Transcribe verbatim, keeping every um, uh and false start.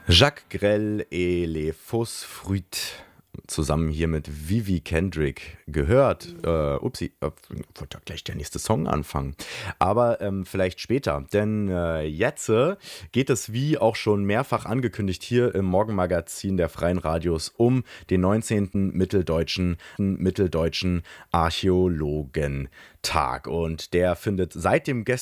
Jacques Grell et les Fausses Fruits zusammen hier mit Vivi Kendrick gehört. Äh, upsi, äh, wollte gleich der nächste Song anfangen. Aber ähm, vielleicht später, denn äh, jetzt äh, geht es, wie auch schon mehrfach angekündigt, hier im Morgenmagazin der Freien Radios um den neunzehnten Mitteldeutschen, Mitteldeutschen Archäologentag. Und der findet seit dem